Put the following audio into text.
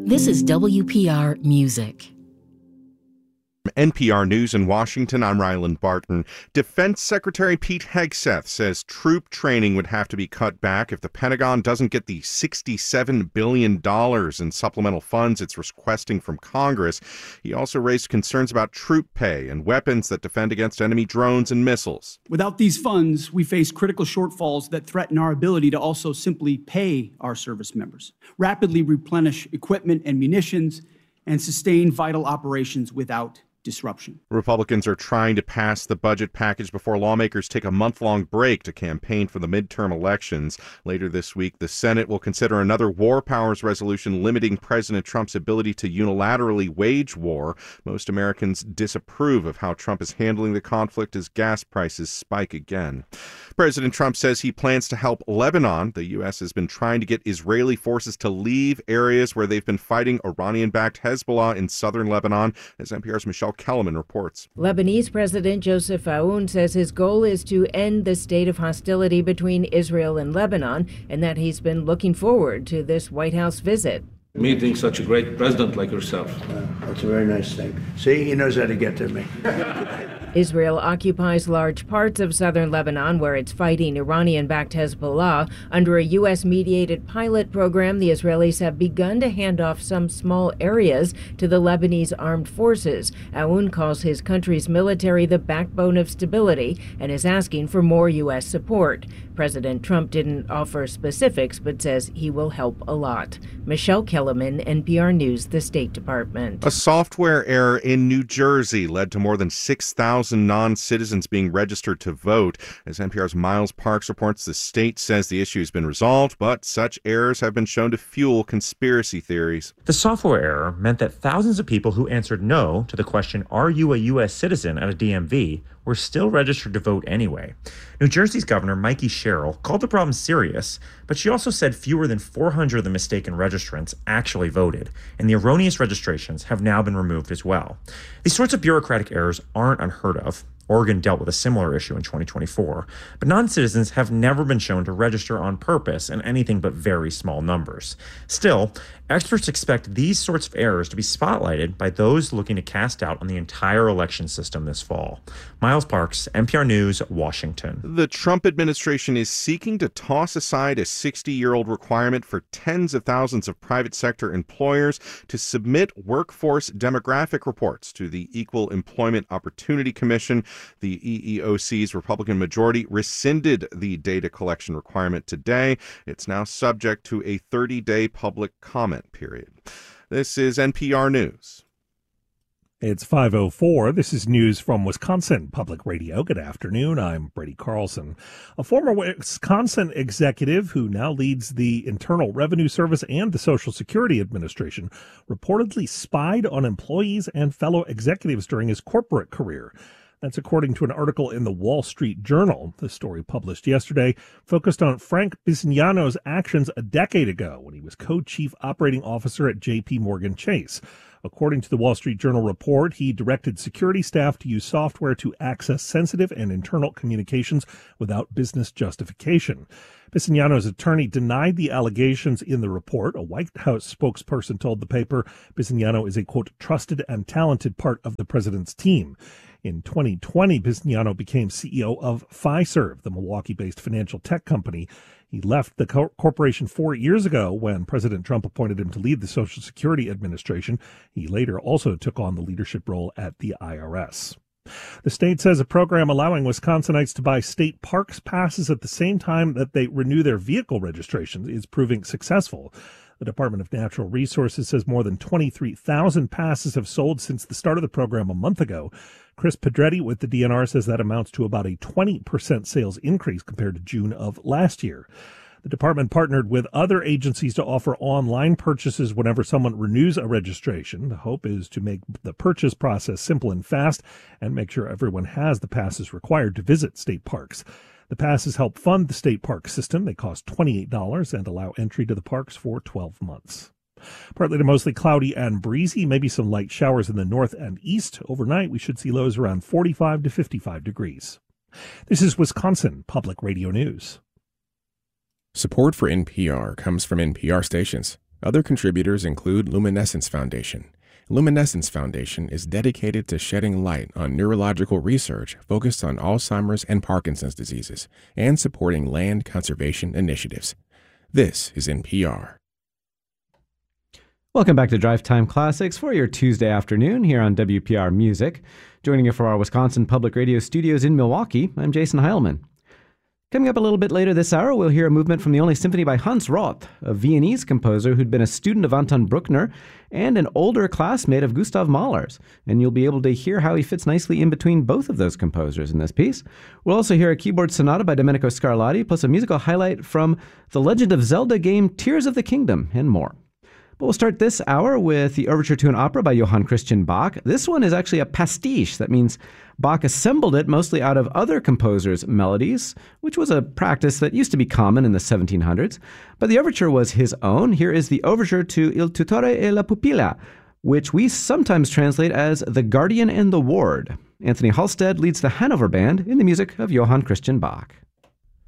This is WPR Music. NPR News in Washington, I'm Ryland Barton. Defense Secretary Pete Hegseth says troop training would have to be cut back if the Pentagon doesn't get the $67 billion in supplemental funds it's requesting from Congress. He also raised concerns about troop pay and weapons that defend against enemy drones and missiles. Without these funds, we face critical shortfalls that threaten our ability to also simply pay our service members, rapidly replenish equipment and munitions, and sustain vital operations without disruption. Republicans are trying to pass the budget package before lawmakers take a month-long break to campaign for the midterm elections. Later this week, the Senate will consider another war powers resolution limiting President Trump's ability to unilaterally wage war. Most Americans disapprove of how Trump is handling the conflict as gas prices spike again. President Trump says he plans to help Lebanon. The U.S. has been trying to get Israeli forces to leave areas where they've been fighting Iranian-backed Hezbollah in southern Lebanon, as NPR's Michelle Kellerman reports. Lebanese President Joseph Aoun says his goal is to end the state of hostility between Israel and Lebanon, and that he's been looking forward to this White House visit. Meeting such a great president like yourself. That's a very nice thing. See, he knows how to get to me. Israel occupies large parts of southern Lebanon, where it's fighting Iranian-backed Hezbollah. Under a U.S.-mediated pilot program, the Israelis have begun to hand off some small areas to the Lebanese armed forces. Aoun calls his country's military the backbone of stability and is asking for more U.S. support. President Trump didn't offer specifics, but says he will help a lot. Michelle Kellerman, NPR News, the State Department. A software error in New Jersey led to more than 6,000 non-citizens being registered to vote. As NPR's Miles Parks reports, the state says the issue has been resolved, but such errors have been shown to fuel conspiracy theories. The software error meant that thousands of people who answered no to the question, "Are you a U.S. citizen?" at a DMV were still registered to vote anyway. New Jersey's Governor Mikey Sherrill called the problem serious, but she also said fewer than 400 of the mistaken registrants actually voted, and the erroneous registrations have now been removed as well. These sorts of bureaucratic errors aren't unheard of. Oregon dealt with a similar issue in 2024, but non-citizens have never been shown to register on purpose in anything but very small numbers. Still, experts expect these sorts of errors to be spotlighted by those looking to cast doubt on the entire election system this fall. Miles Parks, NPR News, Washington. The Trump administration is seeking to toss aside a 60-year-old requirement for tens of thousands of private sector employers to submit workforce demographic reports to the Equal Employment Opportunity Commission. The EEOC's Republican majority rescinded the data collection requirement today. It's now subject to a 30-day public comment period. This is NPR News. It's 5:04. This is news from Wisconsin Public Radio. Good afternoon. I'm Brady Carlson. A former Wisconsin executive who now leads the Internal Revenue Service and the Social Security Administration reportedly spied on employees and fellow executives during his corporate career. That's according to an article in the Wall Street Journal. The story published yesterday focused on Frank Bisignano's actions a decade ago when he was co-chief operating officer at J.P. Morgan Chase. According to the Wall Street Journal report, he directed security staff to use software to access sensitive and internal communications without business justification. Bisignano's attorney denied the allegations in the report. A White House spokesperson told the paper Bisignano is a, quote, trusted and talented part of the president's team. In 2020, Bisignano became CEO of Fiserv, the Milwaukee-based financial tech company. He left the corporation 4 years ago when President Trump appointed him to lead the Social Security Administration. He later also took on the leadership role at the IRS. The state says a program allowing Wisconsinites to buy state parks passes at the same time that they renew their vehicle registrations is proving successful. The Department of Natural Resources says more than 23,000 passes have sold since the start of the program a month ago. Chris Pedretti with the DNR says that amounts to about a 20% sales increase compared to June of last year. The department partnered with other agencies to offer online purchases whenever someone renews a registration. The hope is to make the purchase process simple and fast and make sure everyone has the passes required to visit state parks. The passes help fund the state park system. They cost $28 and allow entry to the parks for 12 months. Partly to mostly cloudy and breezy, maybe some light showers in the north and east. Overnight, we should see lows around 45 to 55 degrees. This is Wisconsin Public Radio News. Support for NPR comes from NPR stations. Other contributors include Luminescence Foundation. Luminescence Foundation is dedicated to shedding light on neurological research focused on Alzheimer's and Parkinson's diseases and supporting land conservation initiatives. This is NPR. Welcome back to Drive Time Classics for your Tuesday afternoon here on WPR Music. Joining you for our Wisconsin Public Radio studios in Milwaukee, I'm Jason Heilman. Coming up a little bit later this hour, we'll hear a movement from the only symphony by Hans Roth, a Viennese composer who'd been a student of Anton Bruckner and an older classmate of Gustav Mahler's. And you'll be able to hear how he fits nicely in between both of those composers in this piece. We'll also hear a keyboard sonata by Domenico Scarlatti, plus a musical highlight from the Legend of Zelda game Tears of the Kingdom, and more. But we'll start this hour with the Overture to an Opera by Johann Christian Bach. This one is actually a pastiche. That means Bach assembled it mostly out of other composers' melodies, which was a practice that used to be common in the 1700s. But the overture was his own. Here is the Overture to Il Tutore e la Pupilla, which we sometimes translate as The Guardian and the Ward. Anthony Halstead leads the Hanover Band in the music of Johann Christian Bach.